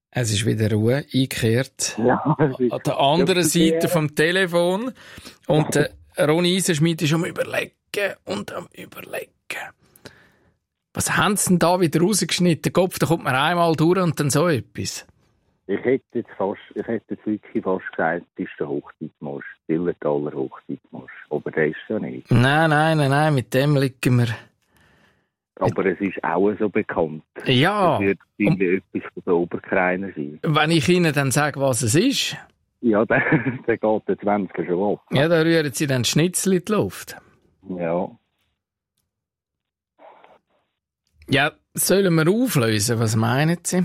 Es ist wieder Ruhe eingekehrt. Ja, An der anderen Seite vom Telefon. Und der Ronny Eisenschmidt ist am Überlegen. Was haben sie denn da wieder rausgeschnitten? Kopf, da kommt man einmal durch und dann so etwas. Ich hätte jetzt wirklich fast gesagt, das ist der Hochzeitsmarsch, der Illertaler Hochzeitsmarsch. Aber der ist ja nicht. Nein, mit dem liegen wir. Aber es ist auch so bekannt. Ja. Es wird irgendwie etwas von den Oberkreiner sein. Wenn ich Ihnen dann sage, was es ist. Ja, der geht der 20er schon ab. Ja, da rühren Sie dann Schnitzel in die Luft. Ja. Ja, sollen wir auflösen? Was meinen Sie?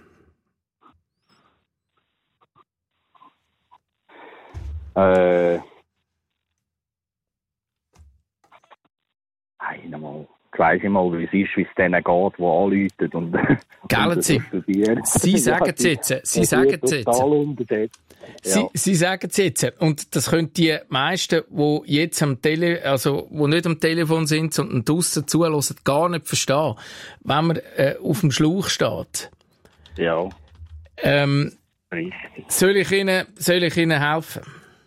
Einmal. Ich weiss mal, wie es ist, wie es denen geht, die anrufen und Gell, Sie sagen es jetzt. Sie sagen es jetzt. Sie sagen es jetzt. Und das können die meisten, die jetzt wo nicht am Telefon sind, sondern draussen zuhören, gar nicht verstehen. Wenn man auf dem Schlauch steht. Ja. Richtig. Soll ich Ihnen helfen?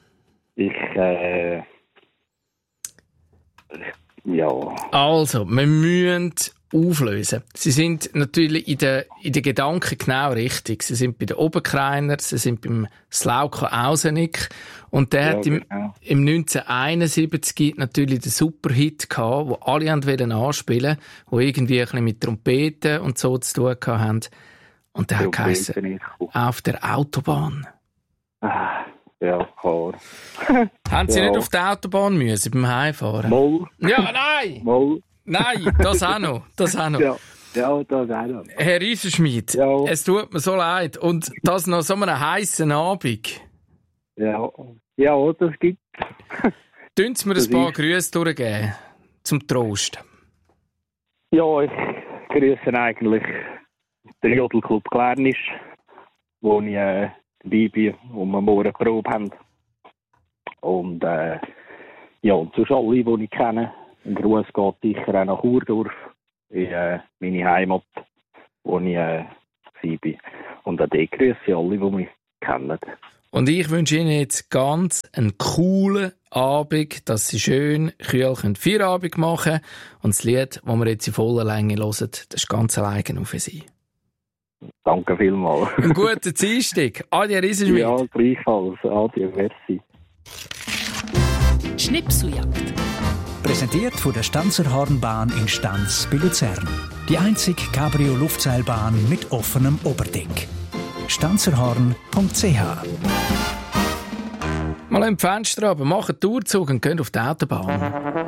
Ja. Also, wir müssen auflösen. Sie sind natürlich in den Gedanken genau richtig. Sie sind bei den Oberkreiner, sie sind beim Slauko Ausenik. Und der hat im 1971 natürlich den Superhit gehabt, wo alle wollten anspielen, wo irgendwie ein bisschen mit Trompeten und so zu tun hatten. Und der hat geheißen, auf der Autobahn. Ja, klar. Haben Sie nicht auf die Autobahn müssen beim Heimfahren? Moll. Ja, nein! Moll. Nein, das auch noch. Ja, das auch noch. Herr Eisenschmidt, es tut mir so leid. Und das noch so einen heissen Abend. Ja, das gibt's. Tun Sie mir ein paar Grüße durchgeben, zum Trost. Ja, ich grüße eigentlich den Jodelclub Glärnisch, wo ich dabei bin, wo wir morgen Probe haben. Und und sonst alle, die ich kenne. Ein Gruß geht sicher auch nach Urdorf, in meine Heimat, wo ich war. Und auch die grüße alle, die mich kennen. Und ich wünsche Ihnen jetzt ganz einen coolen Abend, dass Sie schön kühl Feierabend machen können. Und das Lied, das wir jetzt in voller Länge hören, das ist ganz allein nur für Sie. Danke vielmals. Einen guten Dienstag. Adi Eisenschmidt. Ja, gleichfalls. Adi, merci. Schnipseljagd. Präsentiert von der Stanzerhornbahn in Stanz bei Luzern. Die einzige Cabrio-Luftseilbahn mit offenem Oberdeck. stanzerhorn.ch. Mal ein Fenster runter, machen einen Tourzug und gehen auf die Autobahn.